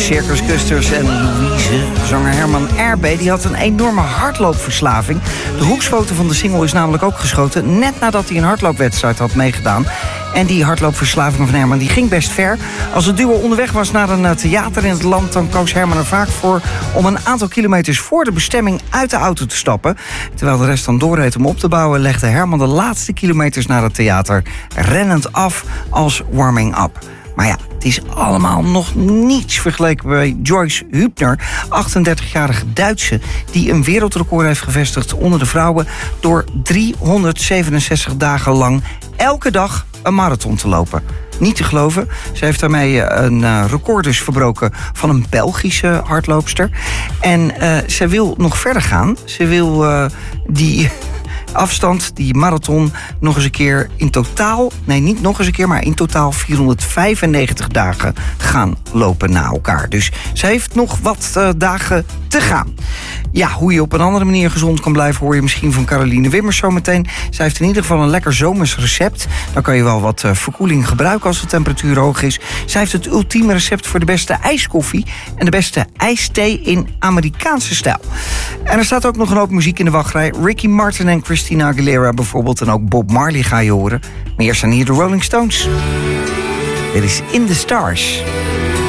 Circus Custers en Louise. Zanger Herman Erbe die had een enorme hardloopverslaving. De hoeksfoto van de single is namelijk ook geschoten net nadat hij een hardloopwedstrijd had meegedaan. En die hardloopverslaving van Herman die ging best ver. Als het duo onderweg was naar een theater in het land, dan koos Herman er vaak voor om een aantal kilometers voor de bestemming uit de auto te stappen. Terwijl de rest dan doorreed om op te bouwen, legde Herman de laatste kilometers naar het theater rennend af als warming-up. Maar ja, het is allemaal nog niets vergeleken bij Joyce Hübner, 38-jarige Duitse, die een wereldrecord heeft gevestigd onder de vrouwen door 367 dagen lang elke dag een marathon te lopen. Niet te geloven. Ze heeft daarmee een record dus verbroken van een Belgische hardloopster. En ze wil nog verder gaan. Ze wil die afstand, die marathon, nog eens een keer in totaal... Nee, niet nog eens een keer, maar in totaal 495 dagen gaan lopen na elkaar. Dus ze heeft nog wat dagen te gaan. Ja, hoe je op een andere manier gezond kan blijven, hoor je misschien van Caroline Wimmers zometeen. Zij heeft in ieder geval een lekker zomers recept. Dan kan je wel wat verkoeling gebruiken als de temperatuur hoog is. Zij heeft het ultieme recept voor de beste ijskoffie en de beste ijsthee in Amerikaanse stijl. En er staat ook nog een hoop muziek in de wachtrij. Ricky Martin en Christina Aguilera bijvoorbeeld. En ook Bob Marley ga je horen. Maar eerst zijn hier de Rolling Stones. Dit is In the Stars.